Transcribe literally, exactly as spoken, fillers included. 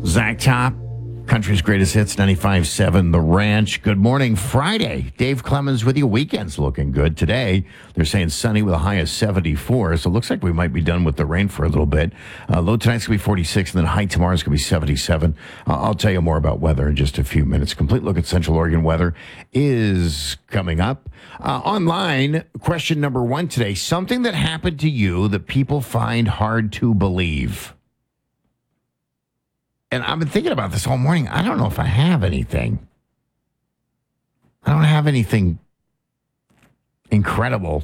Zach Top, country's greatest hits, ninety-five seven The Ranch. Good morning, Friday. Dave Clemens with you. Weekend's looking good today. They're saying sunny with a high of seventy-four, so it looks like we might be done with the rain for a little bit. Uh, low tonight's going to be forty-six, and then high tomorrow's going to be seventy-seven. Uh, I'll tell you more about weather in just a few minutes. Complete look at Central Oregon weather is coming up. Uh, online, question number one today. Something that happened to you that people find hard to believe. And I've been thinking about this all morning. I don't know if I have anything. I don't have anything incredible